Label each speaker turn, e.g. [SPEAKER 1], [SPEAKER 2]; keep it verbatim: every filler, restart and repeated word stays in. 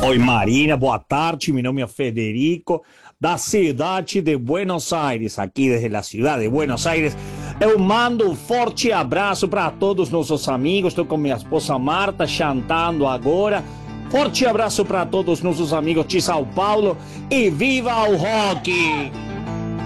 [SPEAKER 1] Oi Marina, boa tarde, meu nome é Federico, da cidade de Buenos Aires, aqui desde a cidade de Buenos Aires. Eu mando um forte abraço para todos nossos amigos, estou com minha esposa Marta, chantando agora. Forte abraço para todos nossos amigos de São Paulo e viva o rock!